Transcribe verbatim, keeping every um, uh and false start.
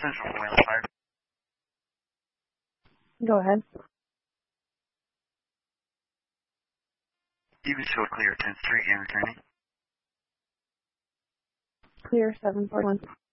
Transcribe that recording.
Central Atlanta Fire. Go ahead. You can show clear tenth Street and returning. Clear seven four one.